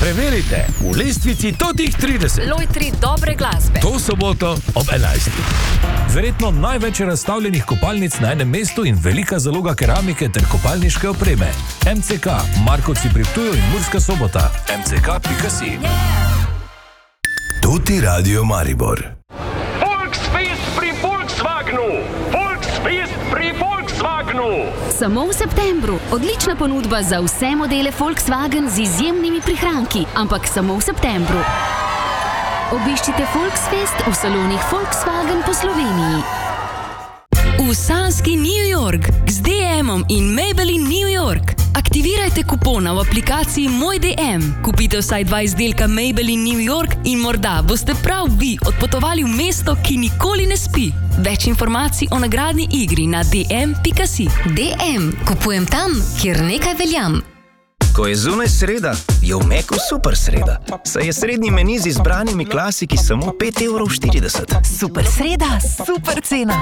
Preverite v lestvici totih 30. Loj 3 dobre glasbe. To soboto ob 11. Verjetno največ razstavljenih kopalnic na enem mestu in velika zaloga keramike ter kopalniške opreme. MCK, Markovci pri Ptuju in Murska Sobota. mck.si. Tuti Radio Maribor. Volksfest pri Volkswagenu! Volksfest pri Volkswagenu! Samo v septembru. Odlična ponudba za vse modele Volkswagen z izjemnimi prihranki, ampak samo v septembru. Obiščite Volksfest v salonih Volkswagen po Sloveniji. V sanski New York z DM-om in Maybelline New York. Aktivirajte kupona v aplikaciji Moj DM. Kupite vsaj 2 izdelka Maybelline New York in morda boste prav vi odpotovali v mesto, ki nikoli ne spi. Več informacij o nagradni igri na dm.si. DM. Kupujem tam, kjer nekaj veljam. Ko je zunaj sreda, je v Meku super sreda. Saj je srednji meni z izbranimi klasiki samo 5,40 €. Super sreda, super cena.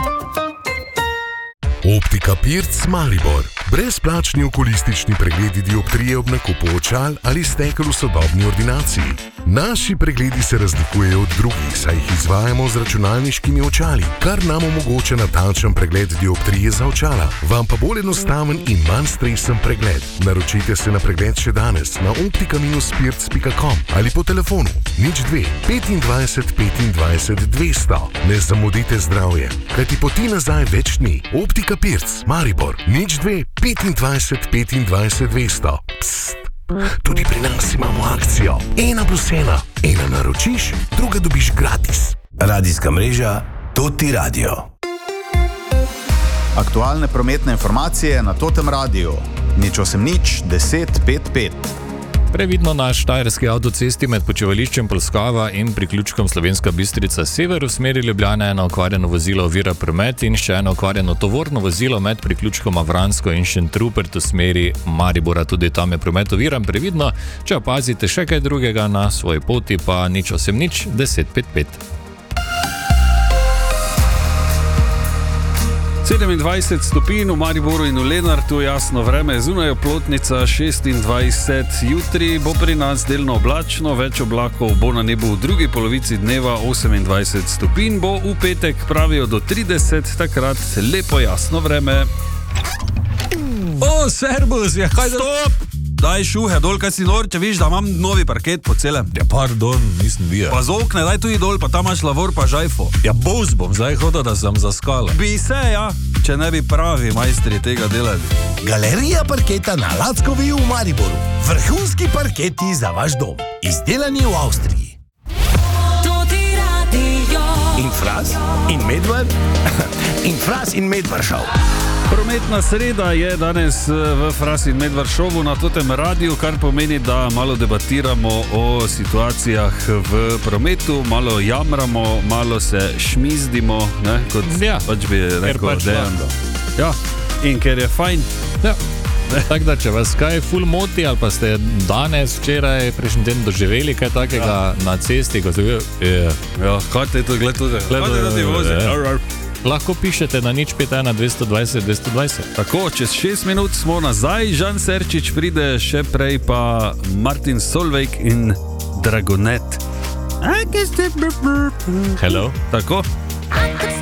Optika Pirc Maribor. Brezplačni okulistični pregledi dioptrije ob nakupu očal ali stekel v sodobni ordinaciji. Naši pregledi se razlikujejo od drugih, saj jih izvajamo z računalniškimi očali, kar nam omogoča natančen pregled dioptrije za očala. Vam pa bolj enostaven in manj stresen pregled. Naročite se na pregled še danes na optika-pirc.com ali po telefonu 02 25 25 200. Ne zamudite zdravje, kajti poti nazaj več ni. Optika Pirc Maribor 02 25 25 200. Psst. Tudi pri nas imamo akcijo 1+1. Ena naročiš, druga dobiš gratis. Radijska mreža Tuti Radio. Aktualne prometne informacije na Totem radiju. 080 10 55. Previdno na štajerski avtocesti med počivališčem Polskava in priključkom Slovenska Bistrica sever v smeri Ljubljane eno okvarjeno vozilo ovira promet in še eno okvarjeno tovorno vozilo med priključkoma Vransko in Šentrupert v smeri Maribora. Tudi tam je promet oviran. Previdno, če opazite še kaj drugega na svoji poti, pa 080 10 55. 27 stopinj v Mariboru in v Lenartu, jasno vreme, zunaj oplotnica 26, jutri bo pri nas delno oblačno, več oblakov bo na nebu v drugi polovici dneva, 28 stopinj bo v petek, pravijo do 30, takrat lepo jasno vreme. O, servus, ja, kaj Stop! Daj šuhe dol, kaj si nor, če viš, da imam novi parket po celem. Ja, pardon, nisem bil. Pa z okne, daj tudi dol, pa tam imaš lavor pa žajfo. Ja, bos bom zdaj hodil, da sem zaskala. Bi se, ja, če ne bi pravi majstri tega delali. Galerija parketa na Lackovi v Mariboru. Vrhunski parketi za vaš dom. Izdelani v Avstriji. In Fras, in Medved, in Fras in Medvaršov. Prometna sreda je danes v Fras in Medvaršovu na Totem radiju, kar pomeni, da malo debatiramo o situacijah v prometu, malo jamramo, malo se šmizdimo, ne, kot pač bi rekel Dejan. Ja, in ker je fajn. Ja. Tako da, če vas kaj ful moti, ali pa ste danes, včeraj, prejšnji teden doživeli kaj takega na cesti, ko ste ja, kaj te to gledate? Gledate vozi. Lahko pišete na 051 220 220. Tako, čez 6 minut smo nazaj, Žan Serčič pride, še prej pa Martin Solveig in Dragonet. Hello. Tako.